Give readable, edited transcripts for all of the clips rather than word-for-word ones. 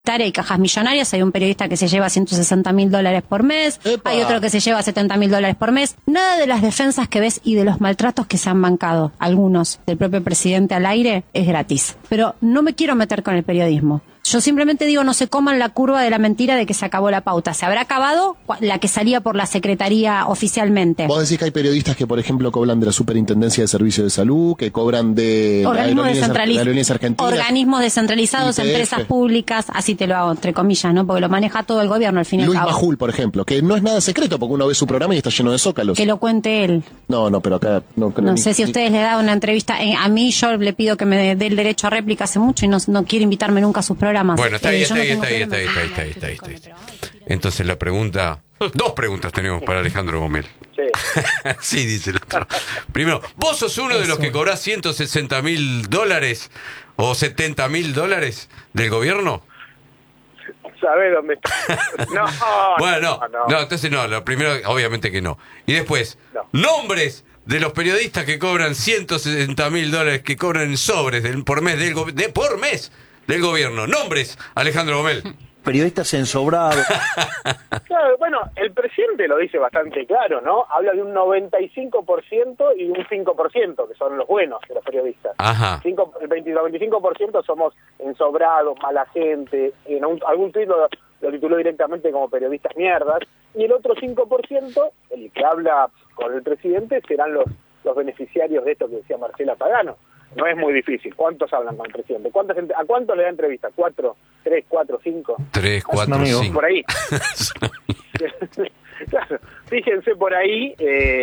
Hay cajas millonarias, hay un periodista que se lleva $160.000 por mes, ¡Epa! Hay otro que se lleva $70.000 por mes. Nada de las defensas que ves y de los maltratos que se han bancado, algunos del propio presidente al aire, es gratis. Pero no me quiero meter con el periodismo. Yo simplemente digo, no se coman la curva de la mentira de que se acabó la pauta. Se habrá acabado la que salía por la Secretaría oficialmente. Vos decís que hay periodistas que, por ejemplo, cobran de la Superintendencia de Servicios de Salud, que cobran de aerolíneas argentinas. Organismos descentralizados, YPF. empresas públicas, así te lo hago entre comillas, ¿no? Porque lo maneja todo el gobierno al fin y al Luis cabo. Majul, por ejemplo, que no es nada secreto porque uno ve su programa y está lleno de zócalos. Que lo cuente él. No, pero acá no creo. No sé si ustedes le dan una entrevista. A mí yo le pido que me dé el derecho a réplica hace mucho y no quiere invitarme nunca a sus programas. Bueno, está bien. Ahí. Entonces la pregunta... Dos preguntas tenemos para Alejandro Gomel. Sí. Sí, dice el otro. Primero, ¿vos sos uno de los que cobrás $160.000 o $70.000 del gobierno? ¿Sabés dónde está? No, Bueno, no, entonces no, lo primero, obviamente que no. Y después, No. nombres de los periodistas que cobran $160.000, que cobran en sobres por mes del gobierno. Nombres, Alejandro Gomel. Periodistas ensobrados. Claro, bueno, el presidente lo dice bastante claro, ¿no? Habla de un 95% y un 5%, que son los buenos de los periodistas. Ajá. El 25% somos ensobrados, mala gente, algún tuit lo tituló directamente como periodistas mierdas, y el otro 5%, el que habla con el presidente, serán los beneficiarios de esto que decía Marcela Pagano. No es muy difícil. ¿Cuántos hablan con el presidente? ¿A cuántos le da entrevista? ¿4, 3, 4, 5? 3, 4, 5. Por ahí. Claro, fíjense por ahí.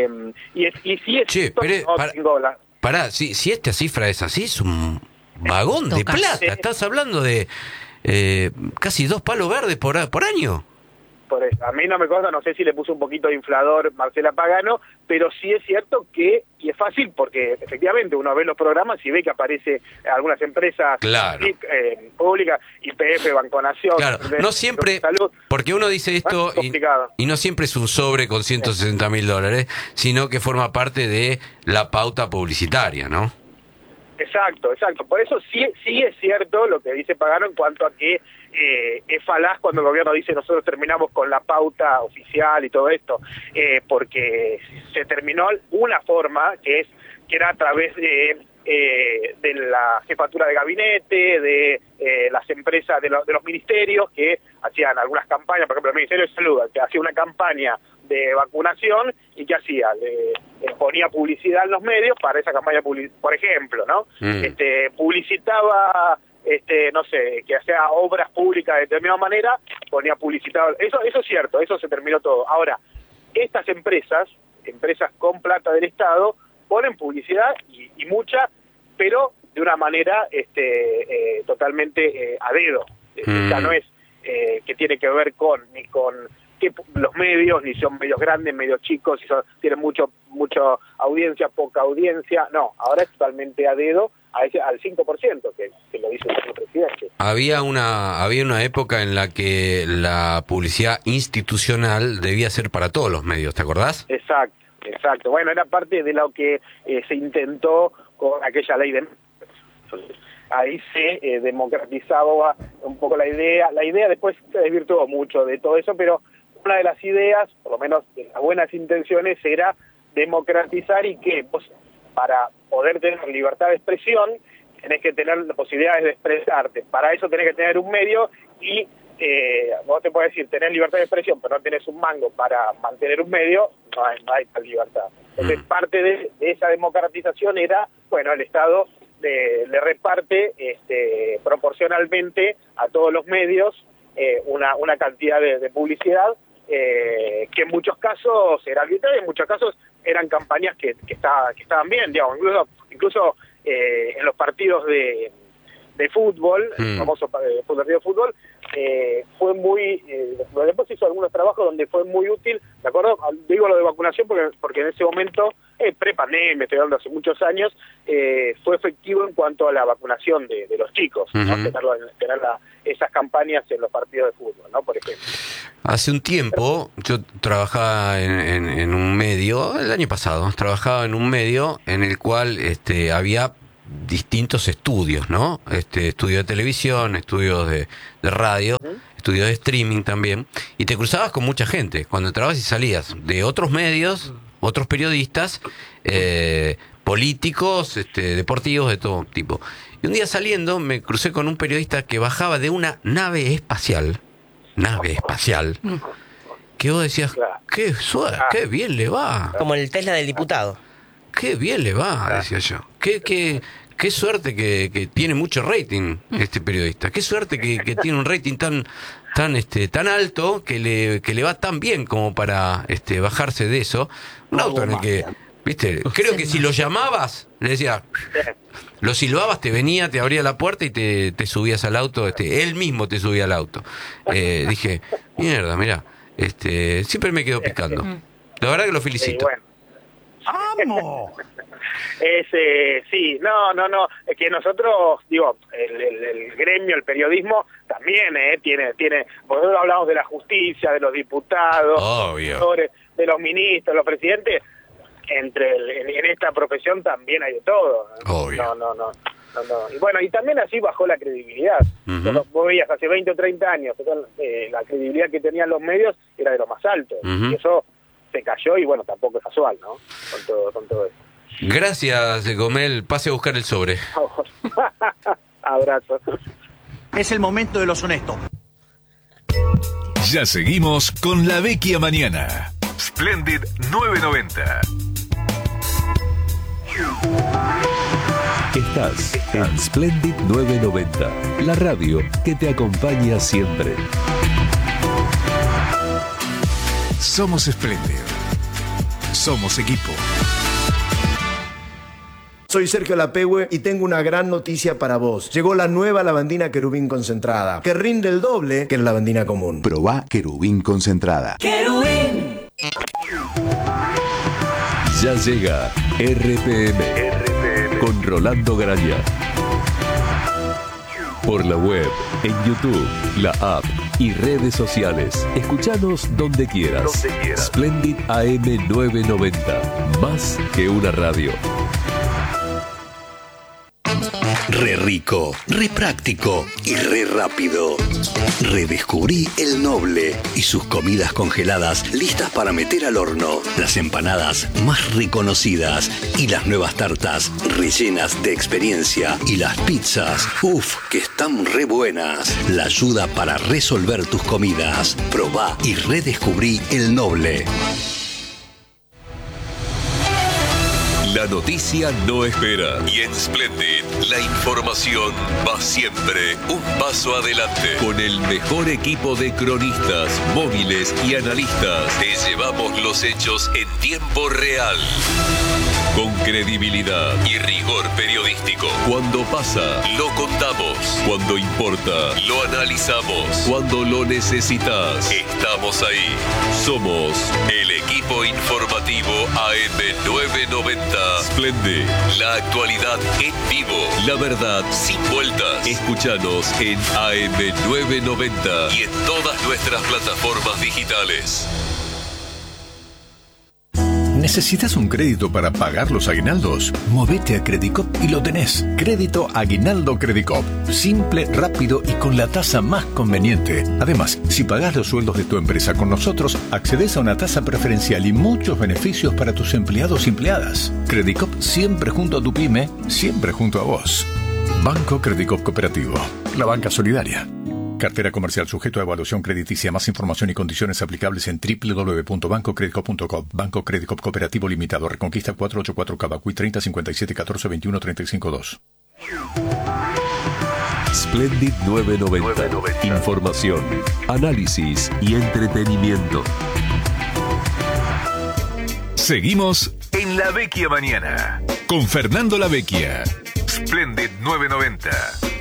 Y si es... Che, pará, si esta cifra es así, es un vagón de plata. Estás hablando de casi 2 palos verdes por año. Por eso. A mí no me consta, no sé si le puso un poquito de inflador Marcela Pagano, pero sí es cierto que, y es fácil porque efectivamente uno ve los programas y ve que aparece algunas empresas públicas, YPF, Banco Nación, claro, no siempre, Salud, porque uno dice esto y no siempre es un sobre con $160.000, sino que forma parte de la pauta publicitaria, ¿no? Exacto. Por eso sí es cierto lo que dice Pagano en cuanto a que es falaz cuando el gobierno dice nosotros terminamos con la pauta oficial y todo esto, porque se terminó una forma que era a través de la jefatura de gabinete, de las empresas, de los ministerios que hacían algunas campañas, por ejemplo el Ministerio de Salud, que hacía una campaña de vacunación y ¿qué hacía? Le ponía publicidad en los medios para esa campaña, por ejemplo, ¿no? Publicitaba, no sé, que hacía obras públicas de determinada manera, ponía publicidad. Eso es cierto, eso se terminó todo. Ahora, estas empresas con plata del Estado, ponen publicidad y mucha, pero de una manera totalmente a dedo. Ya no es que tiene que ver ni con que los medios, ni son medios grandes, medios chicos, tienen mucha audiencia, poca audiencia. No, ahora es totalmente a dedo al 5%, que lo dice el presidente. Había una época en la que la publicidad institucional debía ser para todos los medios, ¿te acordás? Exacto. Bueno, era parte de lo que se intentó con aquella ley de... Entonces, ahí se democratizaba un poco la idea. La idea después se desvirtuó mucho de todo eso, pero una de las ideas, por lo menos de las buenas intenciones, era democratizar y que vos, para poder tener libertad de expresión, tenés que tener las posibilidades de expresarte. Para eso tenés que tener un medio y vos te podés decir, tenés libertad de expresión, pero no tenés un mango para mantener un medio, no hay tal libertad. Entonces, parte de esa democratización era, bueno, el Estado le reparte proporcionalmente a todos los medios una cantidad de publicidad que en muchos casos era arbitraria, en muchos casos eran campañas que estaban bien, digamos, incluso en los partidos de fútbol, el famoso partido de fútbol, fue muy, después hizo algunos trabajos donde fue muy útil, ¿de acuerdo? Digo lo de vacunación porque en ese momento, pre-pandemia, estoy hablando hace muchos años, fue efectivo en cuanto a la vacunación de los chicos, ¿no? Tener esas campañas en los partidos de fútbol, ¿no? Por ejemplo. Hace un tiempo yo trabajaba en un medio, el año pasado, trabajaba en un medio en el cual había distintos estudios, ¿no? Estudio de televisión, estudios de radio, estudios de streaming también, y te cruzabas con mucha gente cuando entrabas y salías de otros medios, otros periodistas, políticos, deportivos, de todo tipo. Y un día saliendo me crucé con un periodista que bajaba de una nave espacial, que vos decías, qué bien le va. Como el Tesla del diputado. Qué bien le va, decía yo. Qué suerte que tiene mucho rating este periodista. Qué suerte que tiene un rating tan alto que le va tan bien como para bajarse de eso. Un auto en el que, viste, creo que si lo llamabas, le decía, lo silbabas, te venía, te abría la puerta y te subías al auto. Él mismo te subía al auto. Dije, mierda, mirá, siempre me quedo picando. La verdad que lo felicito. Bueno. ¡Vamos! Sí, no, es que nosotros, digo, el gremio, el periodismo, también tiene, nosotros hablamos de la justicia, de los diputados, de los ministros, los presidentes, en esta profesión también hay de todo. Obvio. No. Y bueno, y también así bajó la credibilidad. Vos veías hace 20 o 30 años, la credibilidad que tenían los medios era de lo más alto. Y eso se cayó y bueno, tampoco es casual, ¿no? Con todo eso. Gracias, Gomel. Pase a buscar el sobre. Abrazo. Es el momento de los honestos. Ya seguimos con La Vecchia Mañana. Splendid 990. Estás en Splendid 990, la radio que te acompaña siempre. Somos Splendid. Somos equipo. Soy Sergio Lapehue y tengo una gran noticia para vos. Llegó la nueva lavandina Querubín concentrada, que rinde el doble que la lavandina común. Probá Querubín concentrada. ¡Querubín! Ya llega RPM con Rolando Garaya. Por la web, en YouTube, la app y redes sociales. Escuchanos donde quieras. Splendid AM 990. Más que una radio. Re rico, re práctico y re rápido. Redescubrí El Noble y sus comidas congeladas listas para meter al horno. Las empanadas más reconocidas y las nuevas tartas rellenas de experiencia. Y las pizzas, que están re buenas. La ayuda para resolver tus comidas. Probá y redescubrí El Noble. La noticia no espera. Y en Splendid, la información va siempre un paso adelante. Con el mejor equipo de cronistas, móviles y analistas, te llevamos los hechos en tiempo real. Con credibilidad y rigor periodístico. Cuando pasa, lo contamos. Cuando importa, lo analizamos. Cuando lo necesitas, estamos ahí. Somos el equipo informativo AM 990. Splendid, la actualidad en vivo. La verdad sin vueltas. Escúchanos en AM 990 y en todas nuestras plataformas digitales. ¿Necesitas un crédito para pagar los aguinaldos? Movete a Credicop y lo tenés. Crédito Aguinaldo Credicop. Simple, rápido y con la tasa más conveniente. Además, si pagás los sueldos de tu empresa con nosotros, accedes a una tasa preferencial y muchos beneficios para tus empleados y empleadas. Credicop siempre junto a tu pyme, siempre junto a vos. Banco Credicop Cooperativo. La banca solidaria. Cartera comercial sujeto a evaluación crediticia. Más información y condiciones aplicables en www.bancocredicop.com. Banco Credicop Cooperativo Limitado. Reconquista 484 Cavacuy 30 57 14 21 35 2. Splendid 990. Información, análisis y entretenimiento. Seguimos en La Vecchia Mañana con Fernando La Vecchia. Splendid 990.